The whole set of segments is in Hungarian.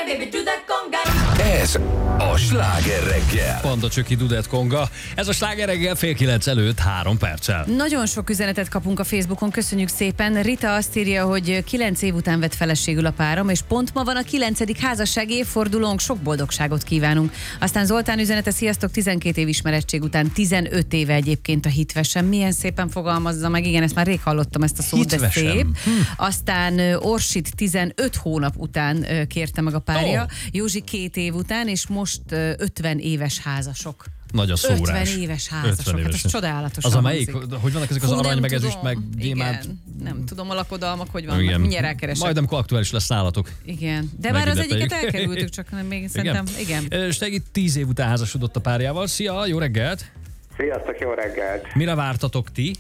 baby, do that conga. Ez a Sláger reggel. Panda Csöki Dudett Konga. Ez a Sláger reggel 8:30 előtt 3 perccel. Nagyon sok üzenetet kapunk a Facebookon, köszönjük szépen. Rita azt írja, hogy 9 év után vett feleségül a párom, és pont ma van a 9. házassági évfordulónk, sok boldogságot kívánunk. Aztán Zoltán üzenete, sziasztok, 12 év ismerettség után, 15 éve egyébként a hitvesem. Milyen szépen fogalmazza meg, igen, ezt már rég hallottam ezt a szót, de szép. Aztán Orsit 15 hónap után kérte meg a párja, Józsi 2 év után, és most 50 éves házasok. Nagy a szórás. 50 éves házasok, hát ez csodálatos. Az a melyik? Hogy vannak ezek az arany, meg ezüst, meg gyémánt? Igen, nem tudom a lakodalmak, hogy vannak, igen. mindjárt elkeresek. Majd amikor aktuális lesz nálatok. Igen, de már az egyiket elkerültük, csak nem még szerintem, igen. Stegi 10 év után házasodott a párjával. Szia, jó reggelt! Sziasztok, jó reggelt! Mire vártatok ti?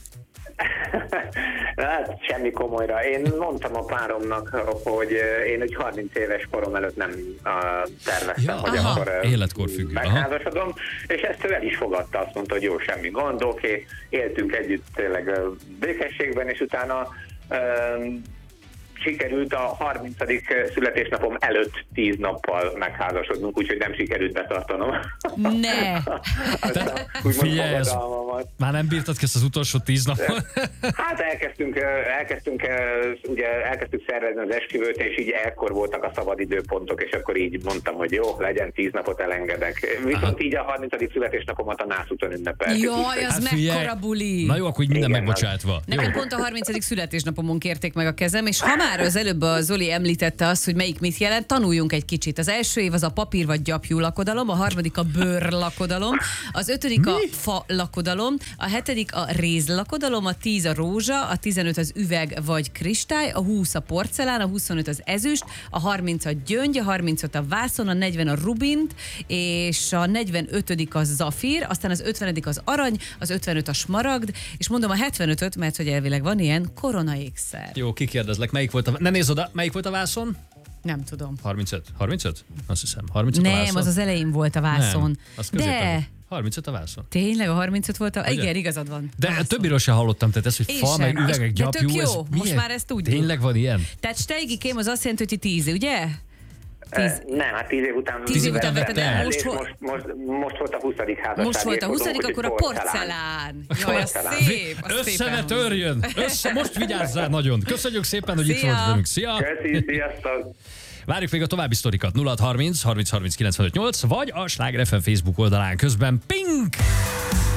Hát semmi komolyra. Én mondtam a páromnak, hogy én egy 30 éves korom előtt nem terveztem, hogy akkor életkor függő. megházasodom, és ezt ő el is fogadta, azt mondta, hogy jó, semmi gond, oké, éltünk együtt tényleg békességben, és utána sikerült a 30. születésnapom előtt 10 nappal megházasodnunk, úgyhogy nem sikerült betartanom. Ne! Figyelj, már nem bírtad ki ezt az utolsó 10 napot? Hát elkezdtük szervezni az esküvőt, és így ekkor voltak a szabadidőpontok, és akkor így mondtam, hogy jó, legyen 10 napot elengedek. Viszont így a 30. születésnapomat a nászúton ünnepeltük. Jaj, az mekkora buli! Na jó, akkor így minden megbocsátva. Nekem pont a 30. születésnapomon kérték meg a kezem, és ha már az előbb a Zoli említette azt, hogy melyik mit jelent, tanuljunk egy kicsit. Az első év az a papír vagy gyapjú lakodalom, a harmadik a bőr lakodalom, az 5. a fa lakodalom, a 7. a réz lakodalom, a 10 a rózsa, a 15 az üveg vagy kristály, a 20 a porcelán, a 25 az ezüst, a 30 a gyöngy, a 35 a vászon, a 40 a rubint, és a 45 a zafír, aztán az 50 az arany, az 55 a smaragd, és mondom a 75-öt, mert hogy elvileg van ilyen, koronaékszer. Jó, kikérdezlek, melyik volt ne nézz oda, melyik volt a vászon? Nem tudom. 35? 35? Azt hiszem. 35 a vászon? Nem, az az elején volt a vászon. Nem, az de 35 a vászon. Tényleg a 35 volt a... Igen, igazad van. De vászon. Többiről sem hallottam, tehát ez, hogy Én fa, sem. meg üvegek, gyapjú. Tök jó, ez most már ezt tudjuk. Tényleg van ilyen? Tehát Steigikém az azt jelenti, hogy ti 10, ugye? Nem, hát 10 év után... 10 év után vetted el. Most volt a 20. házasság. Most volt a 20., akkor a porcelán. Jaj, az szép. Össze ne törjön! Most vigyázzál nagyon. Köszönjük szépen, hogy itt volt velünk. Szia! Köszi, sziasztok! Várjuk még a további sztorikat 0630 30 30 95 8, vagy a Sláger FM Facebook oldalán közben. Ping!